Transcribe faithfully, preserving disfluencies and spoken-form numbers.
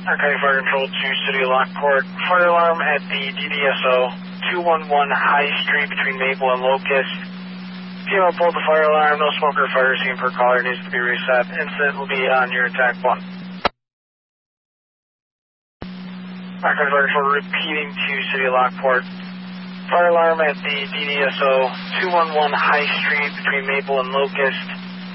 County Fire Control to City of Lockport. Fire alarm at the D D S O two one one High Street between Maple and Locust. Came up, pulled the fire alarm. No smoke or fire seen per caller. Needs to be reset. Incident will be on your attack one. County Fire Control repeating to City of Lockport. Fire alarm at the D D S O two one one High Street between Maple and Locust.